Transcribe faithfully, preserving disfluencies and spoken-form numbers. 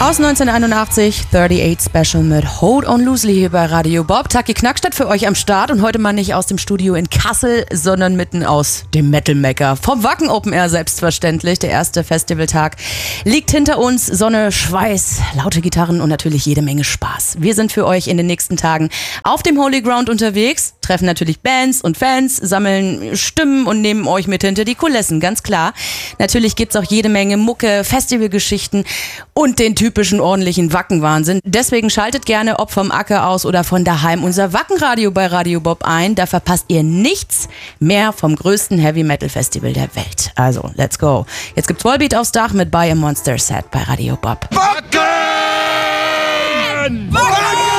Aus neunzehnhunderteinundachtzig, achtundachtzig Special mit Hold on Loosely hier bei Radio Bob. Taki Knackstadt für euch am Start und heute mal nicht aus dem Studio in Kassel, sondern mitten aus dem Metal-Mecker. Vom Wacken Open Air selbstverständlich. Der erste Festivaltag liegt hinter uns. Sonne, Schweiß, laute Gitarren und natürlich jede Menge Spaß. Wir sind für euch in den nächsten Tagen auf dem Holy Ground unterwegs, treffen natürlich Bands und Fans, sammeln Stimmen und nehmen euch mit hinter die Kulissen, ganz klar. Natürlich gibt's auch jede Menge Mucke, Festivalgeschichten und den typischen ordentlichen Wacken-Wahnsinn. Deswegen schaltet gerne, ob vom Acker aus oder von daheim, unser Wackenradio bei Radio Bob ein. Da verpasst ihr nichts mehr vom größten Heavy-Metal-Festival der Welt. Also, let's go. Jetzt gibt's Wallbeat aufs Dach mit Buy a Monster Set bei Radio Bob. Wacken! Wacken!